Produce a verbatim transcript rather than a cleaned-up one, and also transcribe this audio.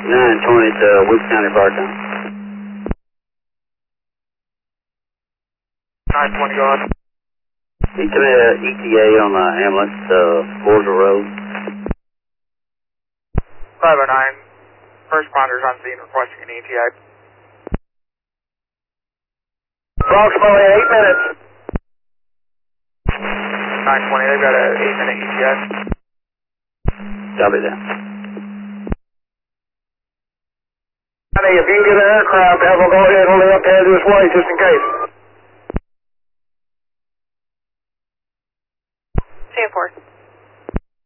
nine twenty to Weeks County Fire Town. nine twenty, go ahead. He committed E T A on the ambulance, uh, Border Road. five oh nine, first responders on scene requesting an E T A. Approximately eight minutes. nine twenty, they've got an eight minute E T A. Copy that. If you can get an aircraft, have them go ahead and lift head this way just in case.